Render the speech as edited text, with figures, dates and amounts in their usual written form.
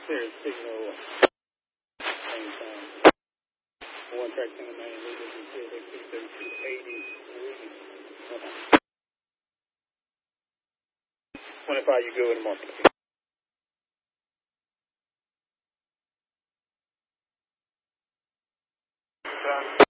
Clear signal. Same time. One track center main leaders and clear back 23283. 25, you go in the market.